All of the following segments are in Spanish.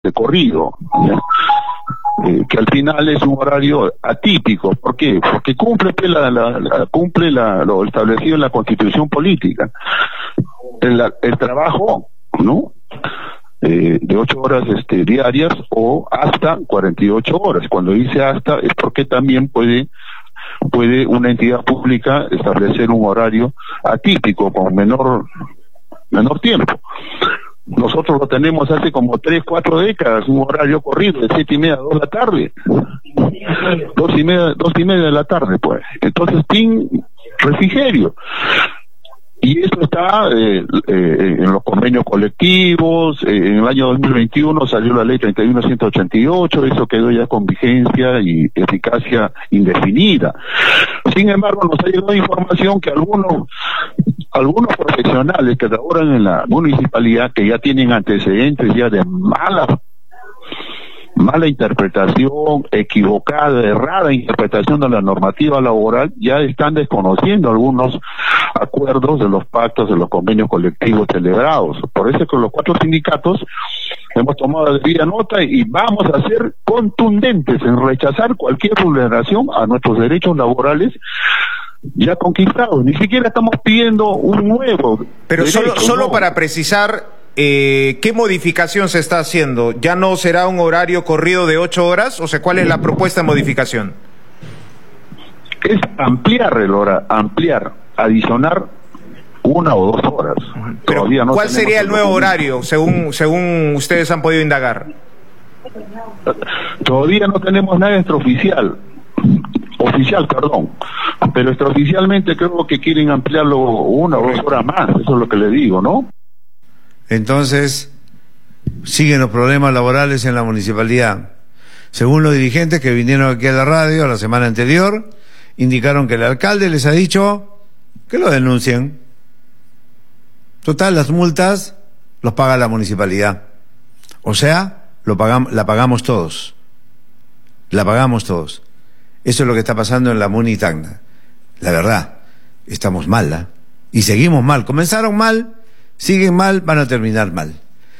de corrido, ¿ya? Que al final es un horario atípico. ¿Por qué? Porque cumple lo establecido en la Constitución política. El trabajo, ¿no? De 8 horas diarias o hasta 48 horas. Cuando dice hasta es porque también puede una entidad pública establecer un horario atípico con menor tiempo. Nosotros lo tenemos hace como 3, 4 décadas, un horario corrido de 7:30 a 2 de la tarde. 2:30 de la tarde, pues. Entonces, refrigerio. Y eso está en los convenios colectivos. En el año 2021 salió la ley 31.188, eso quedó ya con vigencia y eficacia indefinida. Sin embargo, nos ha llegado información que algunos profesionales que trabajan en la municipalidad, que ya tienen antecedentes ya de mala interpretación, equivocada, errada interpretación de la normativa laboral, ya están desconociendo algunos acuerdos de los pactos, de los convenios colectivos celebrados. Por eso que los 4 sindicatos hemos tomado la debida nota y vamos a ser contundentes en rechazar cualquier vulneración a nuestros derechos laborales ya conquistados. Ni siquiera estamos pidiendo un nuevo. Pero solo para precisar, ¿qué modificación se está haciendo? ¿Ya no será un horario corrido de 8 horas? O sea, ¿cuál es la propuesta de modificación? Es ampliar el hora, adicionar 1 o 2 horas. Pero no, ¿cuál sería el nuevo horario, según ustedes han podido indagar? Todavía no tenemos nada extraoficial, pero extraoficialmente creo que quieren ampliarlo 1 o 2 horas más, eso es lo que le digo, ¿no? Entonces, siguen los problemas laborales en la municipalidad. Según los dirigentes que vinieron aquí a la radio la semana anterior, indicaron que el alcalde les ha dicho que lo denuncien. Total, las multas los paga la municipalidad. O sea, la pagamos todos. La pagamos todos. Eso es lo que está pasando en la Muni Tacna. La verdad, estamos mal, ¿eh? Y seguimos mal. Comenzaron mal, siguen mal, van a terminar mal.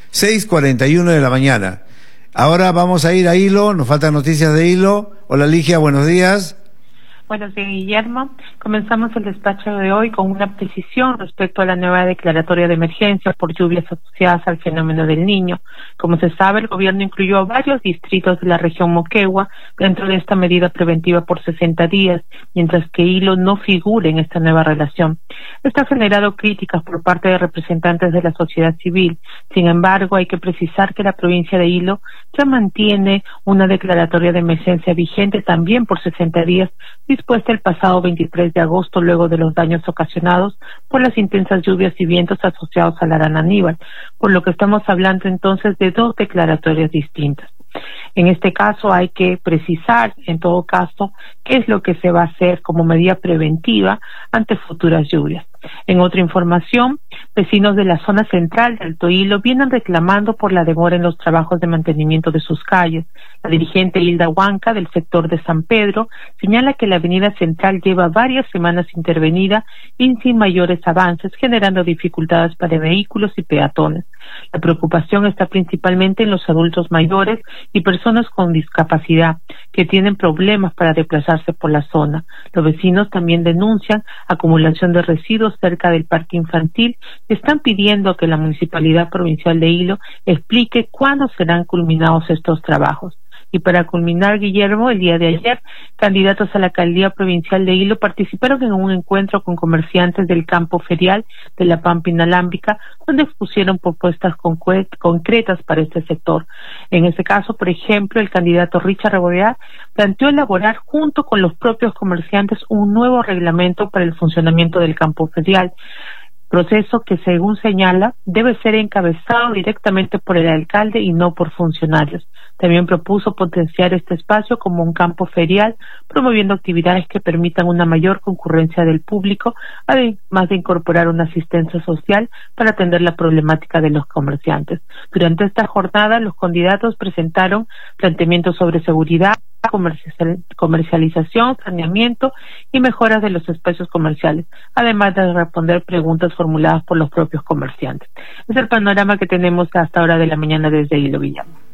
6:41 de la mañana. Ahora vamos a ir a Hilo, nos faltan noticias de Hilo. Hola Ligia, buenos días. Buenos días, Guillermo. Comenzamos el despacho de hoy con una precisión respecto a la nueva declaratoria de emergencia por lluvias asociadas al fenómeno del Niño. Como se sabe, el gobierno incluyó a varios distritos de la región Moquegua dentro de esta medida preventiva por 60 días, mientras que Hilo no figura en esta nueva relación. Esto ha generado críticas por parte de representantes de la sociedad civil. Sin embargo, hay que precisar que la provincia de Hilo ya mantiene una declaratoria de emergencia vigente también por 60 días, dispuesta el pasado 23 de agosto luego de los daños ocasionados por las intensas lluvias y vientos asociados al Huracán Aníbal, por lo que estamos hablando entonces de 2 declaratorias distintas. En este caso hay que precisar, en todo caso, qué es lo que se va a hacer como medida preventiva ante futuras lluvias. En otra información, vecinos de la zona central de Alto Hilo vienen reclamando por la demora en los trabajos de mantenimiento de sus calles. La dirigente Hilda Huanca, del sector de San Pedro, señala que la avenida central lleva varias semanas intervenida y sin mayores avances, generando dificultades para vehículos y peatones. La preocupación está principalmente en los adultos mayores y personas con discapacidad que tienen problemas para desplazarse por la zona. Los vecinos también denuncian acumulación de residuos cerca del parque infantil y están pidiendo que la Municipalidad Provincial de Hilo explique cuándo serán culminados estos trabajos. Y para culminar, Guillermo, el día de ayer, candidatos a la alcaldía provincial de Hilo participaron en un encuentro con comerciantes del campo ferial de la Pampa Inalámbrica, donde expusieron propuestas concretas para este sector. En este caso, por ejemplo, el candidato Richard Reborear planteó elaborar junto con los propios comerciantes un nuevo reglamento para el funcionamiento del campo ferial, proceso que, según señala, debe ser encabezado directamente por el alcalde y no por funcionarios. También propuso potenciar este espacio como un campo ferial, promoviendo actividades que permitan una mayor concurrencia del público, además de incorporar una asistencia social para atender la problemática de los comerciantes. Durante esta jornada, los candidatos presentaron planteamientos sobre seguridad, comercialización, saneamiento y mejoras de los espacios comerciales, además de responder preguntas formuladas por los propios comerciantes. Es el panorama que tenemos hasta hora de la mañana desde Hilo, Guillermo.